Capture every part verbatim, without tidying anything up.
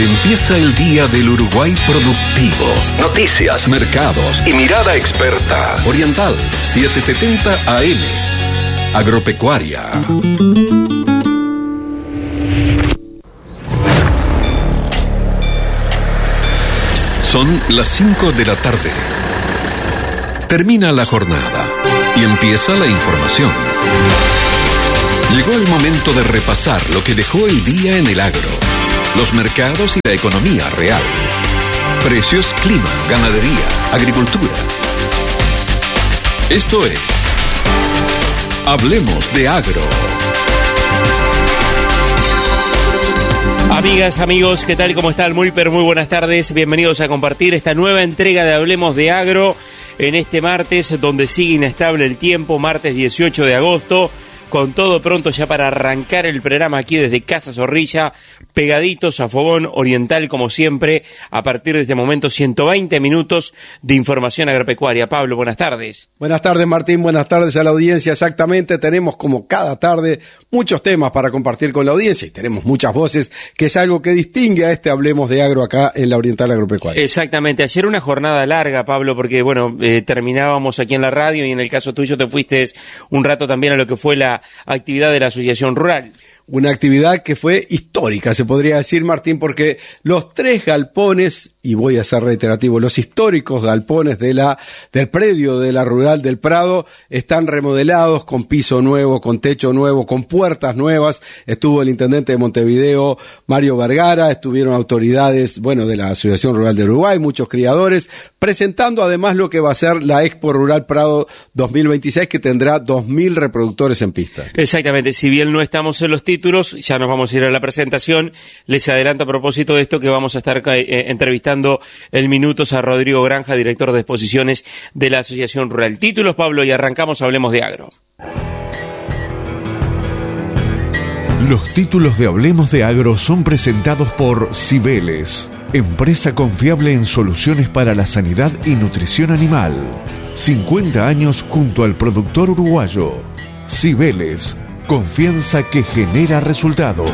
donde empieza el día del Uruguay productivo. Noticias, mercados y mirada experta. Oriental setecientos setenta A M. Agropecuaria. Son las cinco de la tarde. Termina la jornada y empieza la información. Llegó el momento de repasar lo que dejó el día en el agro, los mercados y la economía real. Precios, clima, ganadería, agricultura. Esto es Hablemos de Agro. Amigas, amigos, ¿qué tal? ¿Cómo están? Muy, pero muy buenas tardes. Bienvenidos a compartir esta nueva entrega de Hablemos de Agro en este martes, donde sigue inestable el tiempo, martes dieciocho de agosto. Con todo pronto ya para arrancar el programa aquí desde Casa Zorrilla, pegaditos a Fogón Oriental como siempre, a partir de este momento ciento veinte minutos de información agropecuaria. Pablo, buenas tardes. Buenas tardes, Martín, buenas tardes a la audiencia. Exactamente, tenemos como cada tarde muchos temas para compartir con la audiencia y tenemos muchas voces, que es algo que distingue a este Hablemos de Agro acá en la Oriental Agropecuaria. Exactamente, ayer una jornada larga, Pablo, porque bueno, eh, terminábamos aquí en la radio y en el caso tuyo te fuiste un rato también a lo que fue la actividad de la Asociación Rural. Una actividad que fue histórica, se podría decir, Martín, porque los tres galpones, y voy a ser reiterativo, los históricos galpones de la, del predio de la Rural del Prado están remodelados con piso nuevo, con techo nuevo, con puertas nuevas. Estuvo el intendente de Montevideo, Mario Vergara, estuvieron autoridades, bueno, de la Asociación Rural de Uruguay, muchos criadores, presentando además lo que va a ser la Expo Rural Prado dos mil veintiséis, que tendrá dos mil reproductores en pista. Exactamente, si bien no estamos en los títulos, ya nos vamos a ir a la presentación. Les adelanto a propósito de esto que vamos a estar eh, entrevistando en minutos a Rodrigo Granja, director de exposiciones de la Asociación Rural. Títulos, Pablo, y arrancamos, Hablemos de Agro. Los títulos de Hablemos de Agro son presentados por Cibeles, empresa confiable en soluciones para la sanidad y nutrición animal. cincuenta años junto al productor uruguayo. Cibeles, confianza que genera resultados.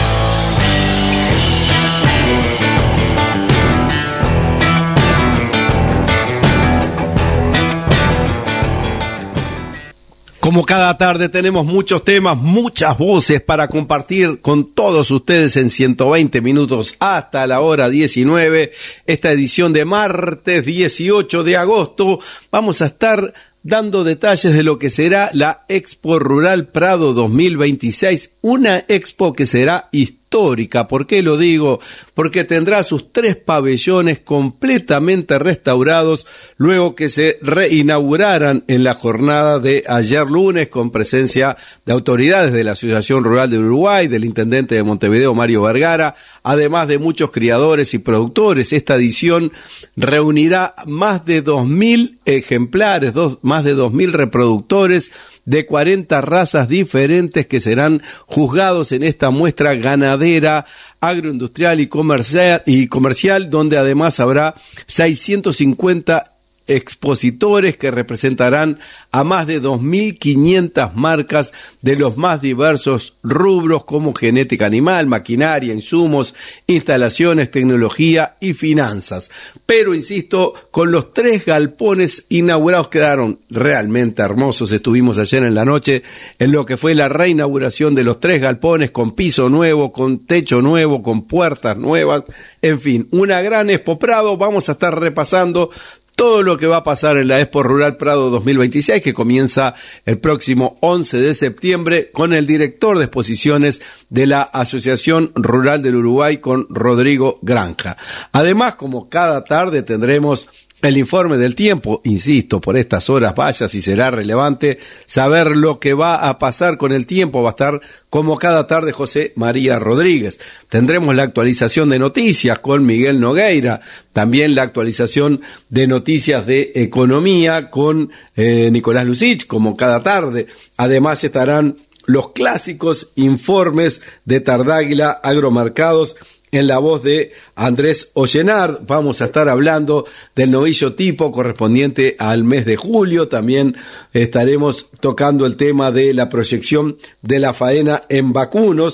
Como cada tarde tenemos muchos temas, muchas voces para compartir con todos ustedes en ciento veinte minutos hasta la hora diecinueve. Esta edición de martes dieciocho de agosto vamos a estar dando detalles de lo que será la Expo Rural Prado dos mil veintiséis, una expo que será histórica. ¿Por qué lo digo? Porque tendrá sus tres pabellones completamente restaurados luego que se reinauguraran en la jornada de ayer lunes, con presencia de autoridades de la Asociación Rural de Uruguay, del intendente de Montevideo, Mario Vergara, además de muchos criadores y productores. Esta edición reunirá más de dos mil ejemplares, dos, más de dos mil reproductores de cuarenta razas diferentes que serán juzgados en esta muestra ganadera, agroindustrial y comercial, y comercial, donde además habrá seiscientos cincuenta expositores que representarán a más de dos mil quinientas marcas de los más diversos rubros, como genética animal, maquinaria, insumos, instalaciones, tecnología y finanzas. Pero insisto, con los tres galpones inaugurados quedaron realmente hermosos. Estuvimos ayer en la noche en lo que fue la reinauguración de los tres galpones, con piso nuevo, con techo nuevo, con puertas nuevas, en fin, una gran Expo Prado. Vamos a estar repasando todo lo que va a pasar en la Expo Rural Prado dos mil veintiséis, que comienza el próximo once de septiembre, con el director de exposiciones de la Asociación Rural del Uruguay, con Rodrigo Granja. Además, como cada tarde, tendremos el informe del tiempo. Insisto, por estas horas vaya si será relevante saber lo que va a pasar con el tiempo. Va a estar, como cada tarde, José María Rodríguez. Tendremos la actualización de noticias con Miguel Nogueira, también la actualización de noticias de economía con eh, Nicolás Lucich, como cada tarde. Además estarán los clásicos informes de Tardáguila Agromercados en la voz de Andrés Ollenard. Vamos a estar hablando del novillo tipo correspondiente al mes de julio. También estaremos tocando el tema de la proyección de la faena en vacunos.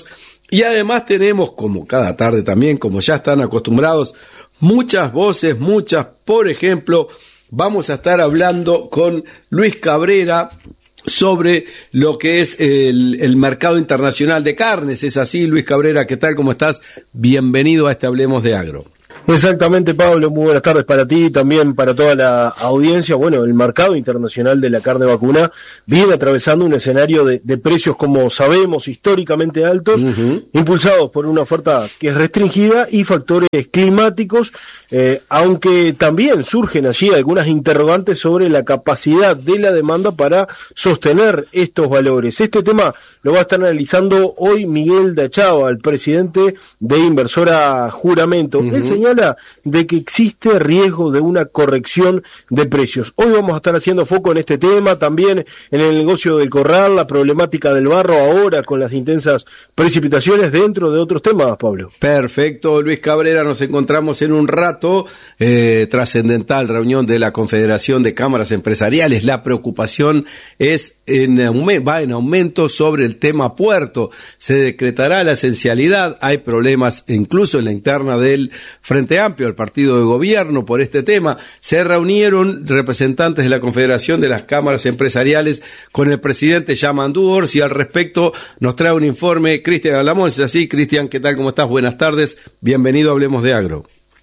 Y además tenemos, como cada tarde también, como ya están acostumbrados, muchas voces, muchas. Por ejemplo, vamos a estar hablando con Luis Cabrera sobre lo que es el, el mercado internacional de carnes. ¿Es así, Luis Cabrera? ¿Qué tal? ¿Cómo estás? Bienvenido a este Hablemos de Agro. Exactamente, Pablo, muy buenas tardes para ti y también para toda la audiencia. Bueno, el mercado internacional de la carne vacuna viene atravesando un escenario de, de precios, como sabemos, históricamente altos, uh-huh. impulsados por una oferta que es restringida y factores climáticos, eh, aunque también surgen allí algunas interrogantes sobre la capacidad de la demanda para sostener estos valores. Este tema lo va a estar analizando hoy Miguel Dachava, el presidente de Inversora Juramento. Uh-huh. Él señala de que existe riesgo de una corrección de precios. Hoy vamos a estar haciendo foco en este tema, también en el negocio del corral, la problemática del barro ahora con las intensas precipitaciones, dentro de otros temas, Pablo. Perfecto, Luis Cabrera, nos encontramos en un rato, eh, trascendental reunión de la Confederación de Cámaras Empresariales. La preocupación es en, va en aumento sobre el tema puerto. Se decretará la esencialidad, hay problemas incluso en la interna del Frente Amplio, el partido de gobierno, por este tema. Se reunieron representantes de la Confederación de las Cámaras Empresariales con el presidente Yamandu Orsi, y al respecto nos trae un informe Cristian Alamón. ¿Es así, Cristian? ¿Qué tal? ¿Cómo estás? Buenas tardes. Bienvenido a Hablemos de Agro.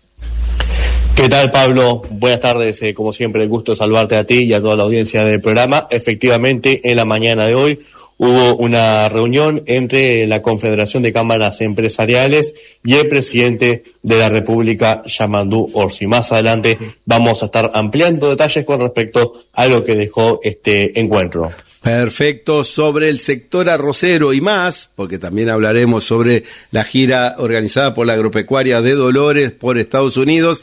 ¿Qué tal, Pablo? Buenas tardes. Eh, como siempre, el gusto de saludarte a ti y a toda la audiencia del programa. Efectivamente, en la mañana de hoy hubo una reunión entre la Confederación de Cámaras Empresariales y el presidente de la República, Yamandu Orsi. Más adelante vamos a estar ampliando detalles con respecto a lo que dejó este encuentro. Perfecto, sobre el sector arrocero y más, porque también hablaremos sobre la gira organizada por la Agropecuaria de Dolores por Estados Unidos.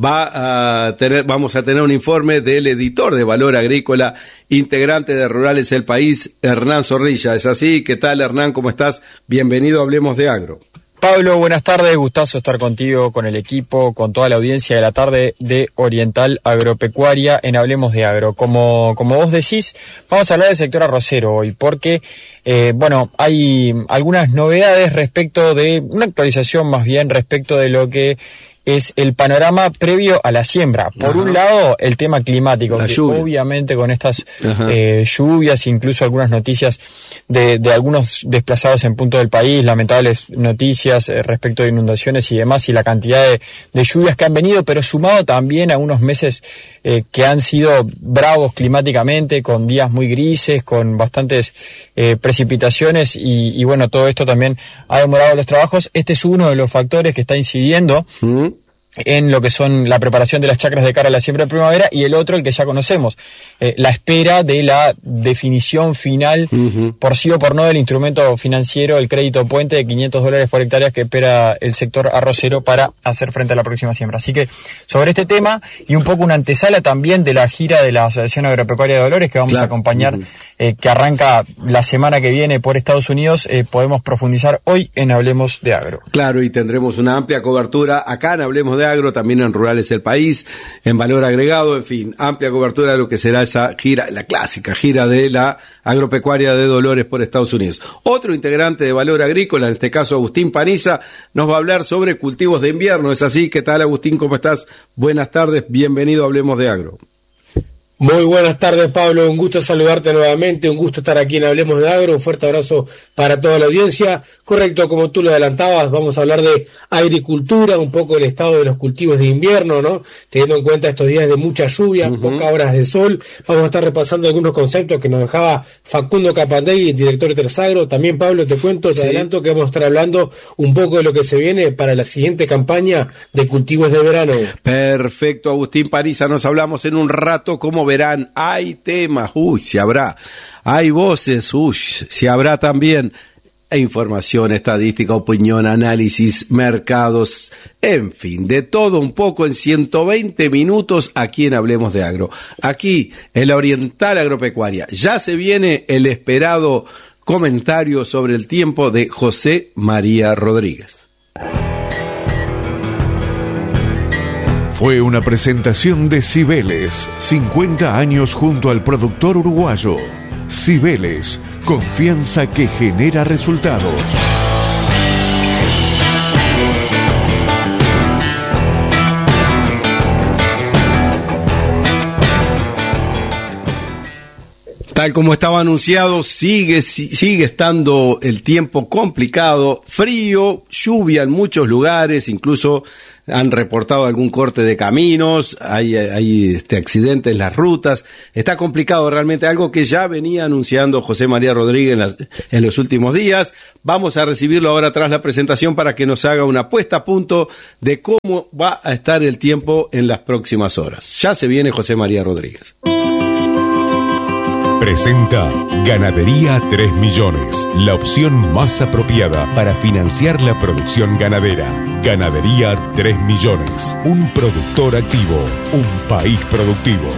Va a tener, vamos a tener un informe del editor de Valor Agrícola, integrante de Rurales El País, Hernán Zorrilla. ¿Es así? ¿Qué tal, Hernán? ¿Cómo estás? Bienvenido a Hablemos de Agro. Pablo, buenas tardes, gustazo estar contigo, con el equipo, con toda la audiencia de la tarde de Oriental Agropecuaria en Hablemos de Agro. Como, como vos decís, vamos a hablar del sector arrocero hoy, porque, eh, bueno, hay algunas novedades respecto de, una actualización más bien respecto de lo que es el panorama previo a la siembra. Por Ajá. un lado, el tema climático, la que lluvia. Obviamente con estas eh, lluvias, incluso algunas noticias de, de algunos desplazados en punto del país, lamentables noticias eh, respecto de inundaciones y demás, y la cantidad de, de lluvias que han venido, pero sumado también a unos meses eh, que han sido bravos climáticamente, con días muy grises, con bastantes eh, precipitaciones, y, y bueno, todo esto también ha demorado los trabajos. Este es uno de los factores que está incidiendo ¿Mm? en lo que son la preparación de las chacras de cara a la siembra de primavera, y el otro, el que ya conocemos, eh, la espera de la definición final, uh-huh. por sí o por no, del instrumento financiero, el crédito puente de quinientos dólares por hectárea que espera el sector arrocero para hacer frente a la próxima siembra. Así que sobre este tema, y un poco una antesala también de la gira de la Asociación Agropecuaria de Dolores, que vamos claro. a acompañar, uh-huh. eh, que arranca la semana que viene por Estados Unidos, eh, podemos profundizar hoy en Hablemos de Agro. Claro, y tendremos una amplia cobertura acá en Hablemos de Agro, también en Rurales El País, en Valor Agregado, en fin, amplia cobertura de lo que será esa gira, la clásica gira de la Agropecuaria de Dolores por Estados Unidos. Otro integrante de Valor Agrícola, en este caso Agustín Paniza, nos va a hablar sobre cultivos de invierno. ¿Es así? ¿Qué tal, Agustín? ¿Cómo estás? Buenas tardes, bienvenido a Hablemos de Agro. Muy buenas tardes, Pablo, un gusto saludarte nuevamente, un gusto estar aquí en Hablemos de Agro, un fuerte abrazo para toda la audiencia. Correcto, como tú lo adelantabas, vamos a hablar de agricultura, un poco del estado de los cultivos de invierno, ¿no? Teniendo en cuenta estos días de mucha lluvia, uh-huh. pocas horas de sol, vamos a estar repasando algunos conceptos que nos dejaba Facundo Capandegui, director de Tersagro. También, Pablo, te cuento, te sí. adelanto que vamos a estar hablando un poco de lo que se viene para la siguiente campaña de cultivos de verano. Perfecto, Agustín Paniza, nos hablamos en un rato. Como verán, hay temas, uy, si habrá, hay voces, uy, si habrá también información, estadística, opinión, análisis, mercados, en fin, de todo un poco en ciento veinte minutos aquí en Hablemos de Agro. Aquí, en la Oriental Agropecuaria, ya se viene el esperado comentario sobre el tiempo de José María Rodríguez. Fue una presentación de Cibeles, cincuenta años junto al productor uruguayo. Cibeles, confianza que genera resultados. Tal como estaba anunciado, sigue, sigue estando el tiempo complicado, frío, lluvia en muchos lugares, incluso han reportado algún corte de caminos, hay, hay este, accidentes en las rutas, está complicado realmente, algo que ya venía anunciando José María Rodríguez en, las, en los últimos días. Vamos a recibirlo ahora tras la presentación para que nos haga una puesta a punto de cómo va a estar el tiempo en las próximas horas. Ya se viene José María Rodríguez. Presenta Ganadería tres millones, la opción más apropiada para financiar la producción ganadera. Ganadería tres millones, un productor activo, un país productivo.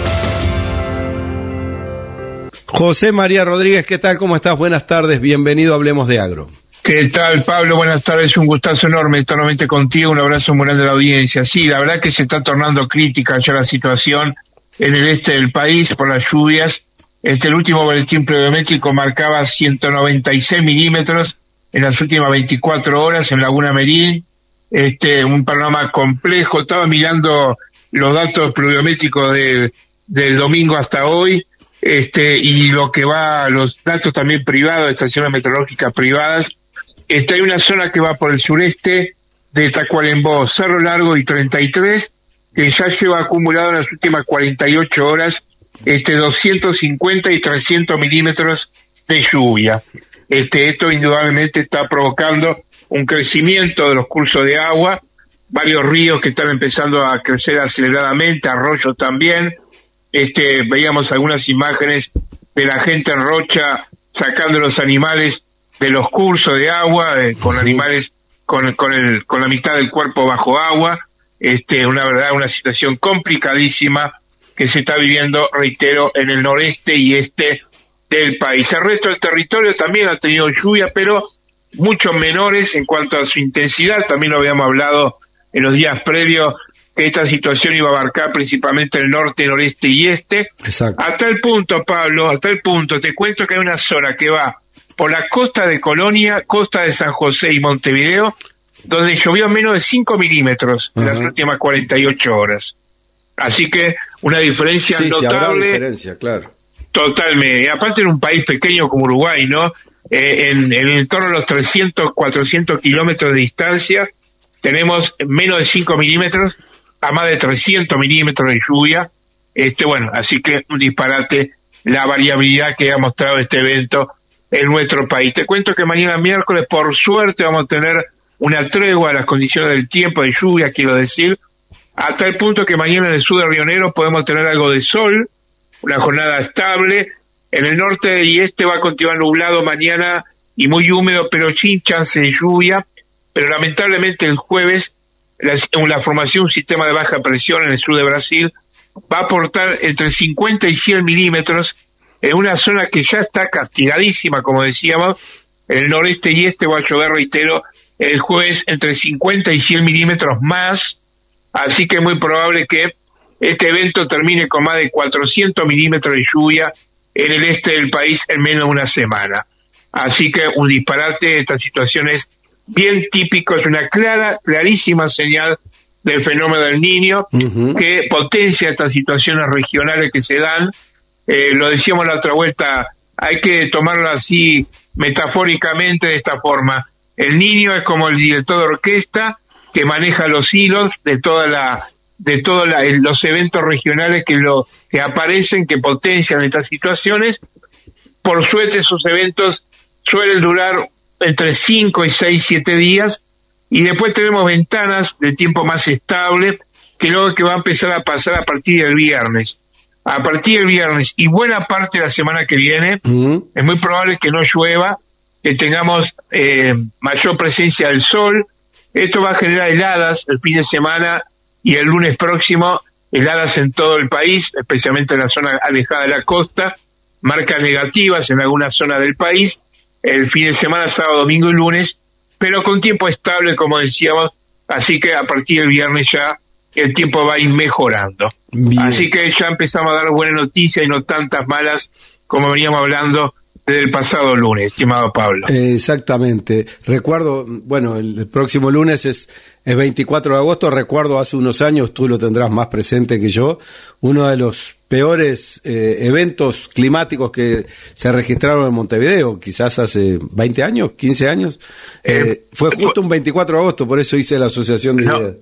José María Rodríguez, ¿qué tal? ¿Cómo estás? Buenas tardes, bienvenido a Hablemos de Agro. ¿Qué tal, Pablo? Buenas tardes, un gustazo enorme estar nuevamente contigo, un abrazo muy grande a la audiencia. Sí, la verdad que se está tornando crítica ya la situación en el este del país por las lluvias. Este, el último boletín pluviométrico marcaba ciento noventa y seis milímetros en las últimas veinticuatro horas en Laguna Merín. Este, un panorama complejo. Estaba mirando los datos pluviométricos de, del domingo hasta hoy, este, y lo que va, los datos también privados, de estaciones meteorológicas privadas. Este, hay una zona que va por el sureste de Tacuarembó, Cerro Largo y treinta y tres, que ya lleva acumulado en las últimas cuarenta y ocho horas este doscientos cincuenta y trescientos milímetros de lluvia. Este, esto indudablemente está provocando un crecimiento de los cursos de agua, varios ríos que están empezando a crecer aceleradamente, arroyos también. Este, veíamos algunas imágenes de la gente en Rocha sacando los animales de los cursos de agua, eh, con animales con, con el, con la mitad del cuerpo bajo agua. Este, una verdad, una situación complicadísima que se está viviendo, reitero, en el noreste y este del país. El resto del territorio también ha tenido lluvia, pero mucho menores en cuanto a su intensidad. También lo habíamos hablado en los días previos, que esta situación iba a abarcar principalmente el norte, noreste y este. Exacto. Hasta el punto, Pablo, hasta el punto, te cuento que hay una zona que va por la costa de Colonia, costa de San José y Montevideo, donde llovió menos de cinco milímetros uh-huh. en las últimas cuarenta y ocho horas. Así que una diferencia sí, notable. Sí, habrá diferencia, claro. Totalmente. Aparte en un país pequeño como Uruguay, ¿no? Eh, en, en el entorno de los trescientos, cuatrocientos kilómetros de distancia, tenemos menos de cinco milímetros a más de trescientos milímetros de lluvia. Este, bueno, así que un disparate la variabilidad que ha mostrado este evento en nuestro país. Te cuento que mañana miércoles, por suerte, vamos a tener una tregua a las condiciones del tiempo de lluvia, quiero decir, hasta el punto que mañana en el sur de Río Negro podemos tener algo de sol, una jornada estable. En el norte y este va a continuar nublado mañana y muy húmedo, pero sin chance de lluvia. Pero lamentablemente el jueves la, la formación de un sistema de baja presión en el sur de Brasil va a aportar entre cincuenta y cien milímetros en una zona que ya está castigadísima, como decíamos. En el noreste y este va a llover, reitero, el jueves entre cincuenta y cien milímetros más. Así que es muy probable que este evento termine con más de cuatrocientos milímetros de lluvia en el este del país en menos de una semana. Así que un disparate, esta situación es bien típico, es una clara, clarísima señal del fenómeno del Niño, uh-huh. que potencia estas situaciones regionales que se dan. Eh, lo decíamos la otra vuelta, hay que tomarlo así metafóricamente de esta forma. El Niño es como el director de orquesta que maneja los hilos de toda la de todos los eventos regionales que lo que aparecen, que potencian estas situaciones. Por suerte esos eventos suelen durar entre cinco y seis, siete días, y después tenemos ventanas de tiempo más estable que luego que va a empezar a pasar a partir del viernes. A partir del viernes y buena parte de la semana que viene, uh-huh. es muy probable que no llueva, que tengamos eh, mayor presencia del sol. Esto va a generar heladas el fin de semana y el lunes próximo, heladas en todo el país, especialmente en la zona alejada de la costa, marcas negativas en algunas zonas del país, el fin de semana, sábado, domingo y lunes, pero con tiempo estable, como decíamos, así que a partir del viernes ya el tiempo va a ir mejorando. Bien. Así que ya empezamos a dar buenas noticias y no tantas malas como veníamos hablando desde el pasado lunes, estimado Pablo. Exactamente. Recuerdo, bueno, el próximo lunes es, es veinticuatro de agosto, recuerdo hace unos años, tú lo tendrás más presente que yo, uno de los peores eh, eventos climáticos que se registraron en Montevideo, quizás hace veinte años, quince años, eh, eh, fue justo un veinticuatro de agosto, por eso hice la asociación de no. ideas.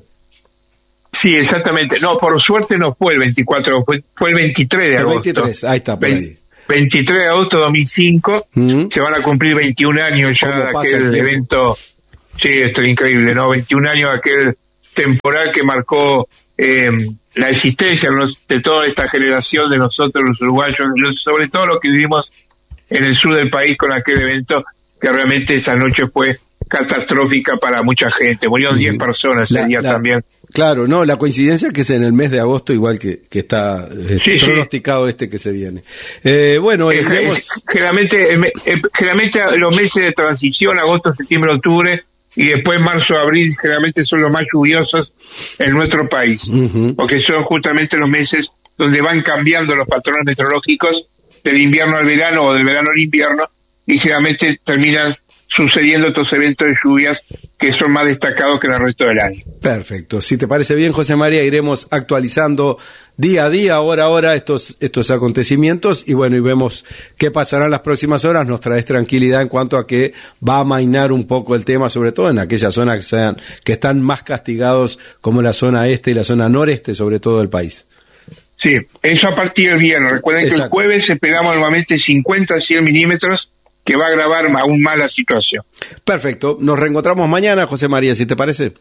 Sí, exactamente. No, por suerte no fue el veinticuatro, fue, fue el veintitrés de agosto. veintitrés, ahí está, por ahí. veintitrés de agosto de dos mil cinco, uh-huh. Se van a cumplir veintiún años ya de aquel evento. Sí, esto es increíble, ¿no? veintiún años de aquel temporal que marcó eh, la existencia de toda esta generación de nosotros los uruguayos, sobre todo los que vivimos en el sur del país con aquel evento, que realmente esa noche fue catastrófica para mucha gente. Murieron diez uh-huh. personas ese la, día la, también. Claro, no, la coincidencia que es en el mes de agosto, igual que, que está sí, pronosticado sí. este que se viene. Eh, bueno, eh, iremos... es, generalmente, eh, generalmente los meses de transición, agosto, septiembre, octubre, y después marzo, abril, generalmente son los más lluviosos en nuestro país, uh-huh. porque son justamente los meses donde van cambiando los patrones meteorológicos del invierno al verano o del verano al invierno, y generalmente terminan sucediendo estos eventos de lluvias que son más destacados que en el resto del año. Perfecto. Si te parece bien, José María, iremos actualizando día a día, hora a hora, estos, estos acontecimientos y bueno, y vemos qué pasará en las próximas horas. Nos traes tranquilidad en cuanto a que va a amainar un poco el tema, sobre todo en aquellas zonas que, sean, que están más castigados, como la zona este y la zona noreste, sobre todo del país. Sí, eso a partir del viernes. Recuerden Exacto. que el jueves esperamos nuevamente cincuenta a cien milímetros, que va a agravar aún más la situación. Perfecto. Nos reencontramos mañana, José María, si te parece.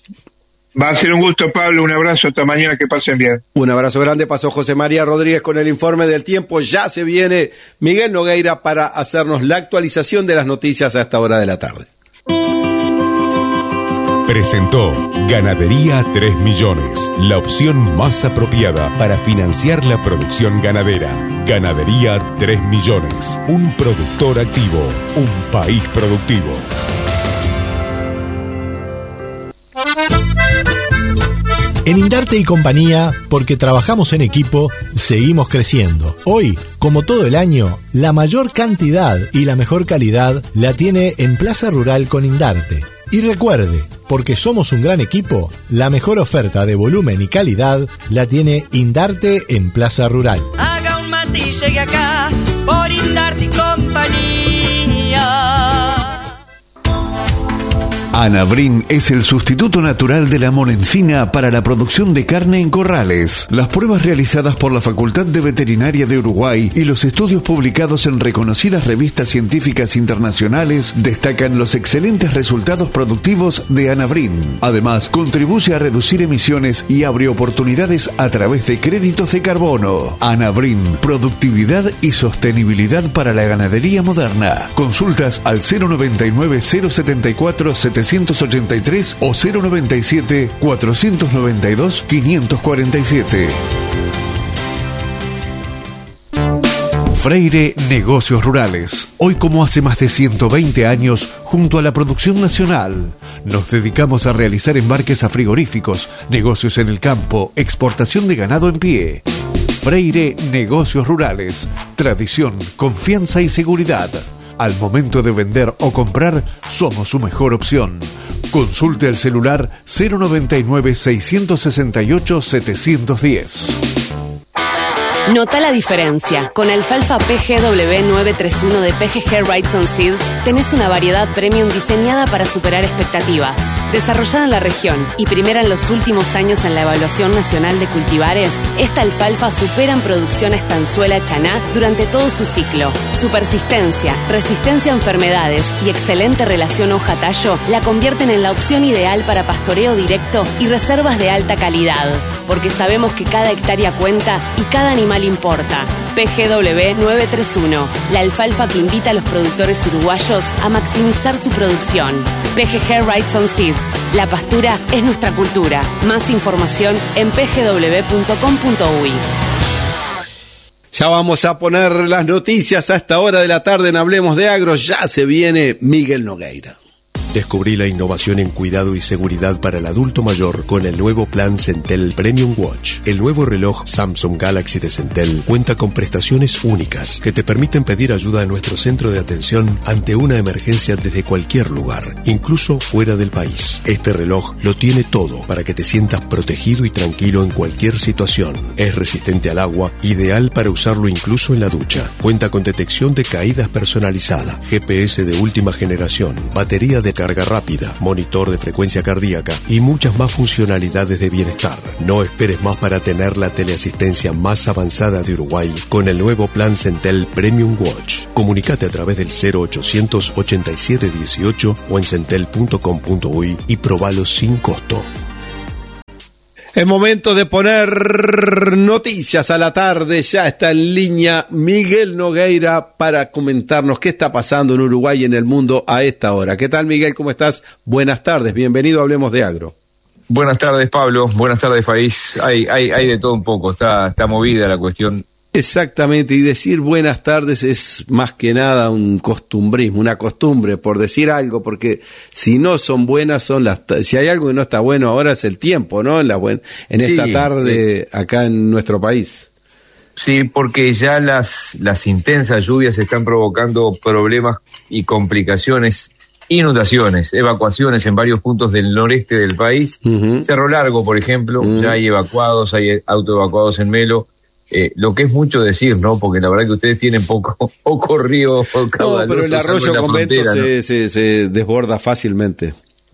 Va a ser un gusto, Pablo. Un abrazo. Hasta mañana. Que pasen bien. Un abrazo grande. Pasó José María Rodríguez con el informe del tiempo. Ya se viene Miguel Nogueira para hacernos la actualización de las noticias a esta hora de la tarde. Presentó Ganadería tres millones, la opción más apropiada para financiar la producción ganadera. Ganadería tres millones, un productor activo, un país productivo. En Indarte y Compañía, porque trabajamos en equipo, seguimos creciendo. Hoy, como todo el año, la mayor cantidad y la mejor calidad la tiene en Plaza Rural con Indarte. Y recuerde, porque somos un gran equipo, la mejor oferta de volumen y calidad la tiene Indarte en Plaza Rural. Haga un mate y llegue acá por Indarte y Compañía. Anabrin es el sustituto natural de la monencina para la producción de carne en corrales. Las pruebas realizadas por la Facultad de Veterinaria de Uruguay y los estudios publicados en reconocidas revistas científicas internacionales destacan los excelentes resultados productivos de Anabrin. Además, contribuye a reducir emisiones y abre oportunidades a través de créditos de carbono. Anabrin, productividad y sostenibilidad para la ganadería moderna. Consultas al cero noventa y nueve, cero setenta y cuatro, setecientos ochenta y tres o cero noventa y siete, cuatrocientos noventa y dos, quinientos cuarenta y siete. Freire Negocios Rurales. Hoy, como hace más de ciento veinte años, junto a la producción nacional, nos dedicamos a realizar embarques a frigoríficos, negocios en el campo, exportación de ganado en pie. Freire Negocios Rurales. Tradición, confianza y seguridad. Al momento de vender o comprar, somos su mejor opción. Consulte el celular cero noventa y nueve, seiscientos sesenta y ocho, setecientos diez. Nota la diferencia. Con alfalfa P G W nueve tres uno de P G G Wrightson Seeds tenés una variedad premium diseñada para superar expectativas. Desarrollada en la región y primera en los últimos años en la Evaluación Nacional de Cultivares, esta alfalfa supera en producción a estanzuela chaná durante todo su ciclo. Su persistencia, resistencia a enfermedades y excelente relación hoja-tallo la convierten en la opción ideal para pastoreo directo y reservas de alta calidad. Porque sabemos que cada hectárea cuenta y cada animal importa. P G W nueve tres uno, la alfalfa que invita a los productores uruguayos a maximizar su producción. P G G Wrightson Seeds, la pastura es nuestra cultura. Más información en p g w punto com punto u y. Ya vamos a poner las noticias a esta hora de la tarde en Hablemos de Agro. Ya se viene Miguel Nogueira. Descubrí la innovación en cuidado y seguridad para el adulto mayor con el nuevo plan Centel Premium Watch. El nuevo reloj Samsung Galaxy de Centel cuenta con prestaciones únicas que te permiten pedir ayuda a nuestro centro de atención ante una emergencia desde cualquier lugar, incluso fuera del país. Este reloj lo tiene todo para que te sientas protegido y tranquilo en cualquier situación. Es resistente al agua, ideal para usarlo incluso en la ducha. Cuenta con detección de caídas personalizada, G P S de última generación, batería de carga rápida, monitor de frecuencia cardíaca y muchas más funcionalidades de bienestar. No esperes más para tener la teleasistencia más avanzada de Uruguay con el nuevo plan Centel Premium Watch. Comunicate a través del cero ochocientos ochenta y siete dieciocho o en centel punto com punto uy y probalo sin costo. Es momento de poner noticias a la tarde. Ya está en línea Miguel Nogueira para comentarnos qué está pasando en Uruguay y en el mundo a esta hora. ¿Qué tal, Miguel? ¿Cómo estás? Buenas tardes. Bienvenido a Hablemos de Agro. Buenas tardes, Pablo. Buenas tardes, país. Hay, hay, hay de todo un poco. Está, está movida la cuestión. Exactamente, y decir buenas tardes es más que nada un costumbrismo, una costumbre por decir algo, porque si no son buenas son las, si hay algo que no está bueno ahora es el tiempo, ¿no? En, la buen, en sí, esta tarde eh, acá en nuestro país. Sí, porque ya las, las intensas lluvias están provocando problemas y complicaciones, inundaciones, evacuaciones en varios puntos del noreste del país. Uh-huh. Cerro Largo, por ejemplo, uh-huh. ya hay evacuados, hay autoevacuados en Melo. Eh, lo que es mucho decir, ¿no? Porque la verdad que ustedes tienen poco, poco río caudaloso. No, pero el arroyo Convento se, ¿no? se, se desborda fácilmente.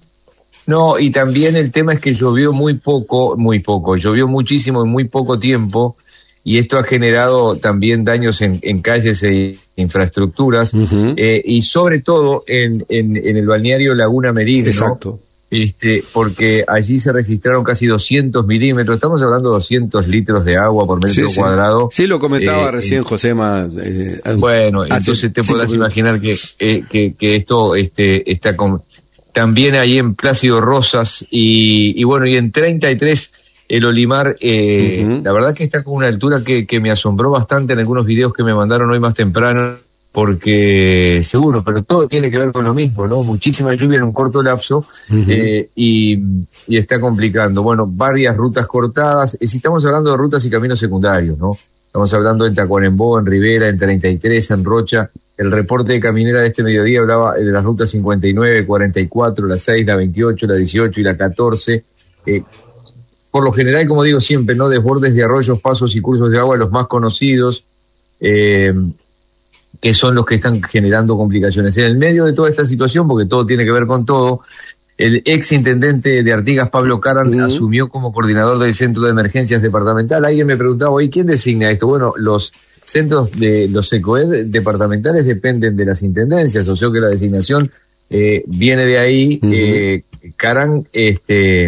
No, y también el tema es que llovió muy poco, muy poco, llovió muchísimo en muy poco tiempo, y esto ha generado también daños en, en calles e infraestructuras, uh-huh. eh, y sobre todo en, en, en el balneario Laguna Meridno. Exacto. Este, porque allí se registraron casi doscientos milímetros, estamos hablando de doscientos litros de agua por metro sí, cuadrado. Sí, lo comentaba eh, recién eh, Josema. Eh, bueno, entonces te podrás imaginar que, eh, que, que esto este, está con, también ahí en Plácido Rosas y, y bueno, y en treinta y tres el Olimar, eh, uh-huh. la verdad que está con una altura que, que me asombró bastante en algunos videos que me mandaron hoy más temprano. Porque seguro, pero todo tiene que ver con lo mismo, ¿no? Muchísima lluvia en un corto lapso uh-huh. eh, y, y está complicando. Bueno, varias rutas cortadas. Si estamos hablando de rutas y caminos secundarios, ¿no? Estamos hablando en Tacuarembó, en Rivera, en treinta y tres, en Rocha. El reporte de Caminera de este mediodía hablaba de las rutas cincuenta y nueve, cuarenta y cuatro, la seis, la veintiocho, la dieciocho y la catorce. Eh, por lo general, como digo siempre, ¿no? Desbordes de arroyos, pasos y cursos de agua, los más conocidos. Eh, que son los que están generando complicaciones. En el medio de toda esta situación, porque todo tiene que ver con todo, el ex intendente de Artigas, Pablo Caran, uh-huh. asumió como coordinador del Centro de Emergencias Departamental. Alguien me preguntaba hoy, ¿quién designa esto? Bueno, los centros de los SECOED departamentales dependen de las intendencias, o sea que la designación eh, viene de ahí. Uh-huh. eh, Caran este,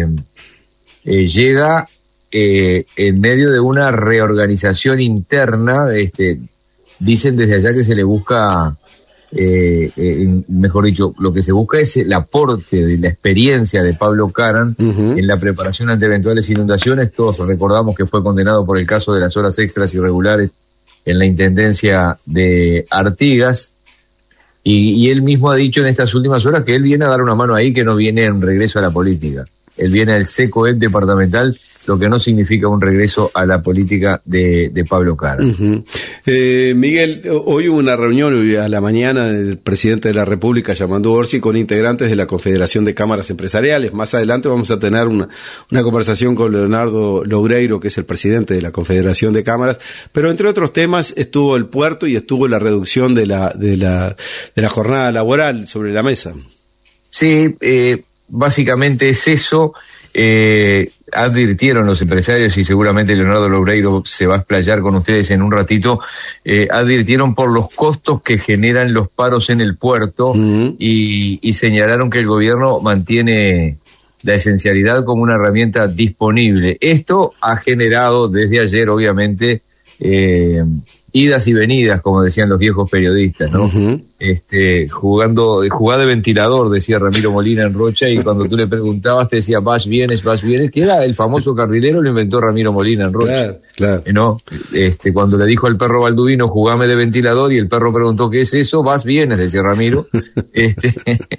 eh, llega eh, en medio de una reorganización interna, este, dicen desde allá que se le busca, eh, eh, mejor dicho, lo que se busca es el aporte de la experiencia de Pablo Caran uh-huh. en la preparación ante eventuales inundaciones. Todos recordamos que fue condenado por el caso de las horas extras irregulares en la intendencia de Artigas. Y, y él mismo ha dicho en estas últimas horas que él viene a dar una mano ahí, que no viene en regreso a la política. Él viene al SECOED departamental, lo que no significa un regreso a la política de, de Pablo Caran. Uh-huh. eh, Miguel, hoy hubo una reunión hoy a la mañana del presidente de la República, Yamandu Orsi, con integrantes de la Confederación de Cámaras Empresariales. Más adelante vamos a tener una, una conversación con Leonardo Loureiro, que es el presidente de la Confederación de Cámaras, pero entre otros temas estuvo el puerto y estuvo la reducción de la, de la, de la jornada laboral sobre la mesa. Sí, eh, básicamente es eso. Eh, advirtieron los empresarios, y seguramente Leonardo Loureiro se va a explayar con ustedes en un ratito, eh, advirtieron por los costos que generan los paros en el puerto uh-huh. y, y señalaron que el gobierno mantiene la esencialidad como una herramienta disponible. Esto ha generado desde ayer, obviamente, eh, idas y venidas, como decían los viejos periodistas, ¿no? Uh-huh. Este, jugando, jugada de ventilador, decía Ramiro Molina en Rocha, y cuando tú le preguntabas te decía, vas, vienes, vas, vienes, que era el famoso carrilero, lo inventó Ramiro Molina en Rocha. Claro, claro. ¿No? Este, cuando le dijo al perro Balduino, jugame de ventilador, y el perro preguntó, ¿qué es eso? Vas, vienes, decía Ramiro. este,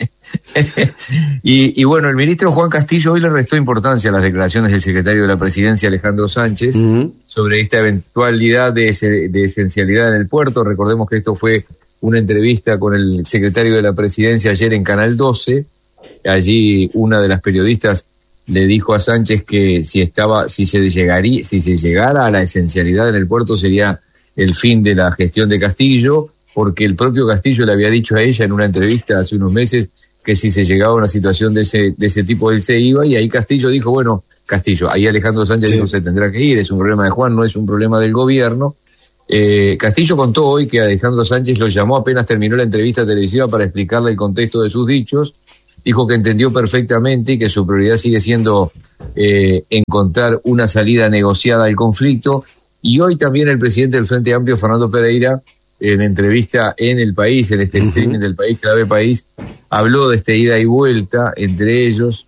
y, y bueno, el ministro Juan Castillo hoy le restó importancia a las declaraciones del secretario de la Presidencia, Alejandro Sánchez, uh-huh. sobre esta eventualidad de, ese, de esencialidad en el puerto. Recordemos que esto fue una entrevista con el secretario de la Presidencia ayer en Canal doce. Allí una de las periodistas le dijo a Sánchez que si estaba, si se llegaría, si se llegara a la esencialidad en el puerto sería el fin de la gestión de Castillo, porque el propio Castillo le había dicho a ella en una entrevista hace unos meses que si se llegaba a una situación de ese, de ese tipo él se iba, y ahí Castillo dijo, bueno, Castillo, ahí Alejandro Sánchez sí. dijo se tendrá que ir, es un problema de Juan, no es un problema del gobierno. Eh, Castillo contó hoy que Alejandro Sánchez lo llamó apenas terminó la entrevista televisiva para explicarle el contexto de sus dichos. Dijo que entendió perfectamente y que su prioridad sigue siendo eh, encontrar una salida negociada al conflicto. Y hoy también el presidente del Frente Amplio, Fernando Pereira, en entrevista en El País, en este uh-huh. streaming del País, Clave País, habló de esta ida y vuelta entre ellos.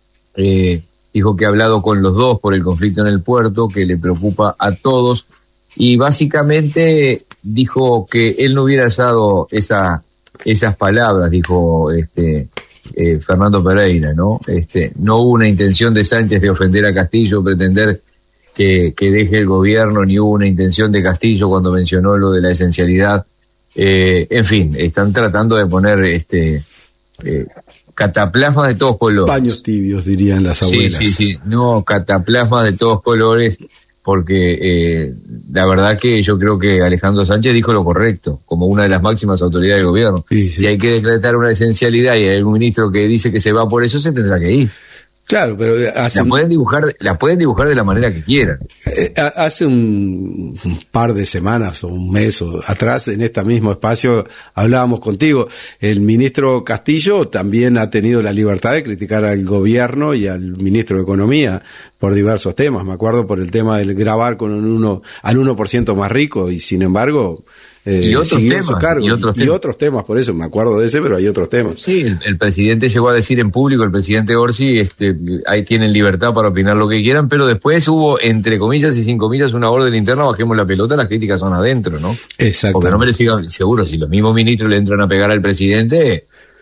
Eh, dijo que ha hablado con los dos por el conflicto en el puerto, que le preocupa a todos. Y básicamente dijo que él no hubiera usado esa, esas palabras, dijo este eh, Fernando Pereira, ¿no? Este, no hubo una intención de Sánchez de ofender a Castillo, pretender que, que deje el gobierno, ni hubo una intención de Castillo cuando mencionó lo de la esencialidad. Eh, en fin, están tratando de poner este eh, cataplasmas de todos colores. Paños tibios, dirían las abuelas. Sí, sí, sí, no, cataplasmas de todos colores. Porque eh, la verdad que yo creo que Alejandro Sánchez dijo lo correcto, como una de las máximas autoridades del gobierno. Sí, sí. Si hay que decretar una esencialidad y hay algún ministro que dice que se va por eso, se tendrá que ir. Claro, pero hace la pueden dibujar, la pueden dibujar de la manera que quieran. Hace un, un par de semanas o un mes o atrás, en este mismo espacio, hablábamos contigo. El ministro Castillo también ha tenido la libertad de criticar al gobierno y al ministro de Economía por diversos temas. Me acuerdo por el tema del grabar con un uno, al uno por ciento más rico, y sin embargo Eh, y otros temas, su cargo, y, otros, y temas. otros temas, por eso me acuerdo de ese, pero hay otros temas. Sí, el, el presidente llegó a decir en público, el presidente Orsi, este, ahí tienen libertad para opinar lo que quieran, pero después hubo, entre comillas y sin comillas, una orden interna, bajemos la pelota, las críticas son adentro, ¿no? Exacto. Porque no me le sigan, seguro, si los mismos ministros le entran a pegar al presidente,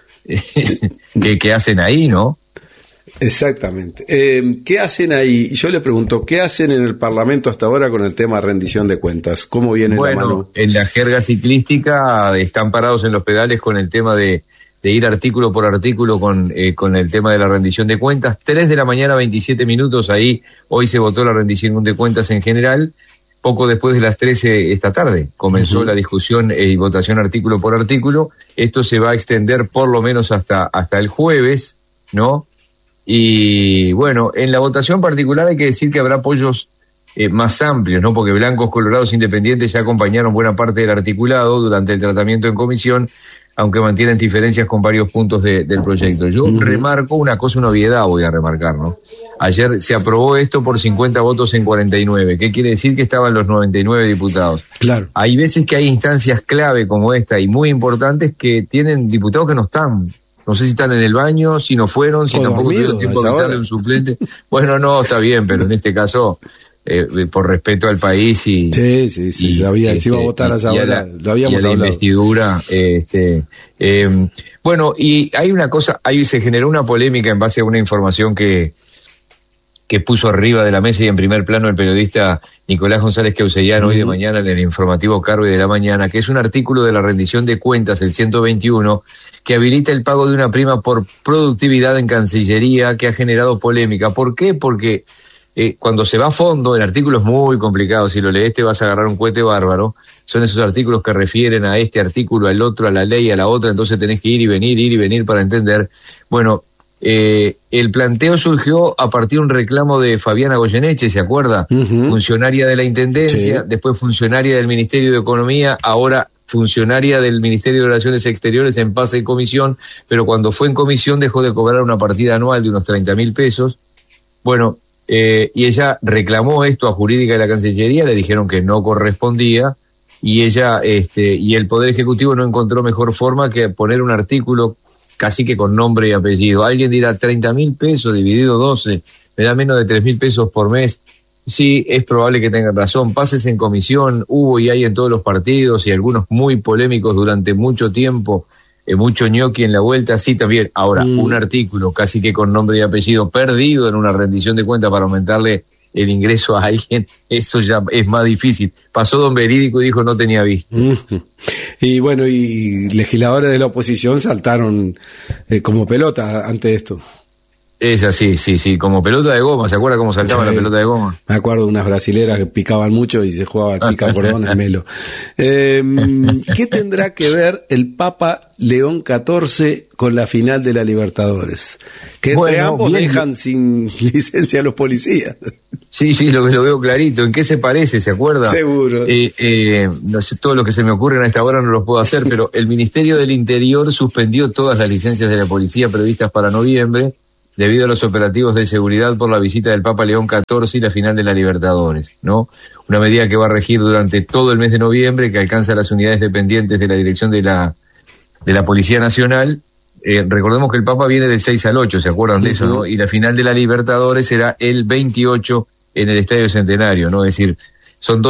¿qué, qué hacen ahí, no? Exactamente. Eh, ¿Qué hacen ahí? Yo le pregunto, ¿qué hacen en el Parlamento hasta ahora con el tema rendición de cuentas? ¿Cómo viene bueno, la mano? En la jerga ciclística están parados en los pedales con el tema de, de ir artículo por artículo con, eh, con el tema de la rendición de cuentas. tres de la mañana, veintisiete minutos, ahí hoy se votó la rendición de cuentas en general. Poco después de las trece esta tarde comenzó uh-huh. la discusión eh, y votación artículo por artículo. Esto se va a extender por lo menos hasta, hasta el jueves, ¿no? Y bueno, en la votación particular hay que decir que habrá apoyos eh, más amplios, ¿no? Porque blancos, colorados, independientes ya acompañaron buena parte del articulado durante el tratamiento en comisión, aunque mantienen diferencias con varios puntos de, del proyecto. Yo uh-huh. remarco una cosa, una obviedad voy a remarcar, ¿no? Ayer se aprobó esto por cincuenta votos en cuarenta y nueve. ¿Qué quiere decir? Que estaban los noventa y nueve diputados. Claro. Hay veces que hay instancias clave como esta y muy importantes que tienen diputados que no están. No sé si están en el baño, si no fueron, si o tampoco tuvieron tiempo de avisarle a un suplente. Bueno, no, está bien, pero en este caso, eh, por respeto al país y... Sí, sí, sí, y, sabía, este, si iba a votar a esa hora, lo habíamos y a la hablado. investidura, este... Eh, bueno, y hay una cosa, ahí se generó una polémica en base a una información que... que puso arriba de la mesa y en primer plano el periodista Nicolás González Queusellano uh-huh. hoy de mañana en el informativo Carve de la mañana, que es un artículo de la rendición de cuentas, el ciento veintiuno, que habilita el pago de una prima por productividad en Cancillería, que ha generado polémica. ¿Por qué? Porque eh, cuando se va a fondo, el artículo es muy complicado, si lo lees te vas a agarrar un cohete bárbaro, son esos artículos que refieren a este artículo, al otro, a la ley, a la otra, entonces tenés que ir y venir, ir y venir para entender. Bueno, Eh, el planteo surgió a partir de un reclamo de Fabiana Goyeneche, ¿se acuerda? Uh-huh. Funcionaria de la Intendencia, sí. Después funcionaria del Ministerio de Economía, ahora funcionaria del Ministerio de Relaciones Exteriores en pase y comisión, pero cuando fue en comisión dejó de cobrar una partida anual de unos treinta mil pesos. Bueno, eh, y ella reclamó esto a Jurídica de la Cancillería, le dijeron que no correspondía, y ella, este, y el Poder Ejecutivo no encontró mejor forma que poner un artículo casi que con nombre y apellido. Alguien dirá, treinta mil pesos dividido doce, me da menos de tres mil pesos por mes. Sí, es probable que tengan razón. Pases en comisión, hubo y hay en todos los partidos, y algunos muy polémicos durante mucho tiempo, eh, mucho ñoqui en la vuelta, sí también. Ahora, mm. un artículo casi que con nombre y apellido perdido en una rendición de cuentas para aumentarle el ingreso a alguien, eso ya es más difícil. Pasó don Verídico y dijo no tenía visto. Mm. Y bueno, y legisladores de la oposición saltaron eh, como pelota ante esto. Es así, sí, sí, como pelota de goma. ¿Se acuerda cómo saltaba sí, la pelota de goma? Me acuerdo de unas brasileras que picaban mucho y se jugaba el pica cordón en Melo. Eh, ¿Qué tendrá que ver el Papa León catorce con la final de la Libertadores? Que entre bueno, ambos bien. dejan sin licencia a los policías. Sí, sí, lo, lo veo clarito. ¿En qué se parece? ¿Se acuerda? Seguro. Eh, eh, no sé, todo lo que se me ocurre a esta hora no lo puedo hacer, pero el Ministerio del Interior suspendió todas las licencias de la policía previstas para noviembre, debido a los operativos de seguridad por la visita del Papa León catorce y la final de la Libertadores, ¿no? Una medida que va a regir durante todo el mes de noviembre, que alcanza las unidades dependientes de la dirección de la de la Policía Nacional. Eh, recordemos que el Papa viene del seis al ocho, ¿se acuerdan de eso, no? Y la final de la Libertadores será el veintiocho en el Estadio Centenario, ¿no? Es decir, son dos